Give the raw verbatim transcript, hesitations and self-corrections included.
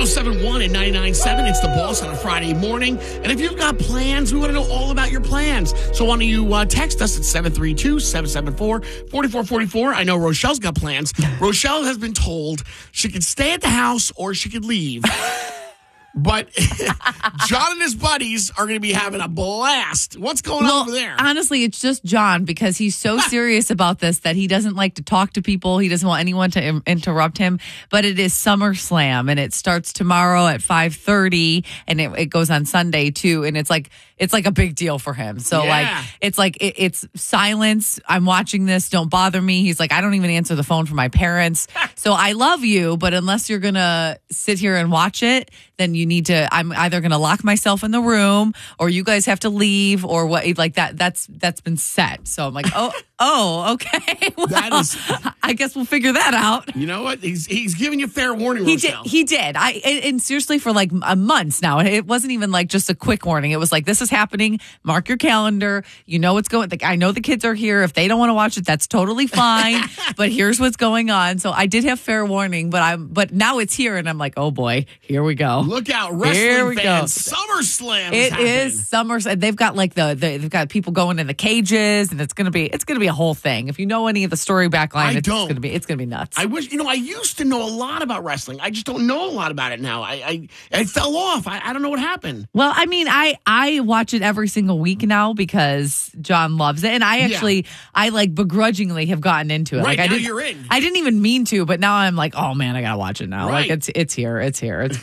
oh seven one and ninety-nine point seven. It's The Boss on a Friday morning. And if you've got plans, we want to know all about your plans. So why don't you uh, text us at seven three two, seven seven four, four four four four. I know Rochelle's got plans. Rochelle has been told she could stay at the house or she could leave. But John and his buddies are going to be having a blast. What's going well, on over there? Honestly, it's just John because he's so serious about this that he doesn't like to talk to people. He doesn't want anyone to im- interrupt him. But it is SummerSlam, and it starts tomorrow at five thirty, and it, it goes on Sunday, too. And it's like it's like a big deal for him. So, Yeah. like, it's like it, it's silence. I'm watching this. Don't bother me. He's like, I don't even answer the phone for my parents. So I love you, but unless you're going to sit here and watch it, then you need to, I'm either going to lock myself in the room or you guys have to leave or what, like that, that's, that's been set. So I'm like, oh, oh, okay. Well, That is- I guess we'll figure that out. You know what? He's he's giving you fair warning, He did. Rochelle. He did. I and, and seriously for like a months now. It wasn't even like just a quick warning. It was like, this is happening. Mark your calendar. You know what's going. Like, I know the kids are here. If they don't want to watch it, that's totally fine. But here's what's going on. So I did have fair warning. But I'm. But now it's here, and I'm like, oh boy, here we go. Look out, Here wrestling we fans. go. SummerSlam It happening. is summer. They've got like the, the they've got people going in the cages, and it's gonna be it's gonna be a whole thing. If you know any of the story backline, I it's don't. gonna be it's gonna be nuts. I wish, you know, I used to know a lot about wrestling. I just don't know a lot about it now. I I, I fell off. I, I don't know what happened. Well, I mean, I I watch it every single week now because John loves it, and I actually I like begrudgingly have gotten into it. Right, like I now didn't, you're in. I didn't even mean to, but now I'm like, oh man, I gotta watch it now. Right. Like it's it's here, it's here, it's